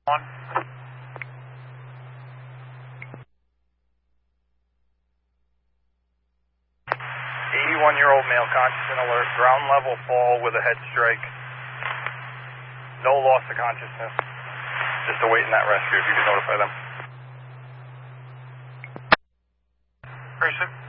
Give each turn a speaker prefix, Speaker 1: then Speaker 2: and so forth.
Speaker 1: 1. 81-year-old male, conscious and alert, ground level fall with a head strike. No loss of consciousness. Just awaiting that rescue if you could notify them.
Speaker 2: Person.